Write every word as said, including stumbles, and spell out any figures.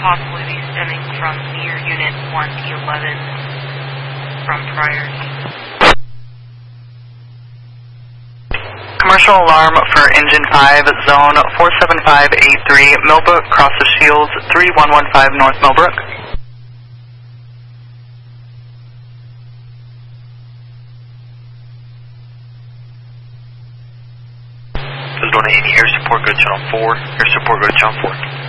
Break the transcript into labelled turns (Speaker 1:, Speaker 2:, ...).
Speaker 1: possibly be stemming from near Unit one T eleven from priority.
Speaker 2: Commercial alarm for engine five, zone four seven five eight three, Millbrook, cross the Shields, three one one five North Millbrook.
Speaker 3: Arizona, any air support, go to channel four. Air support, go to channel four.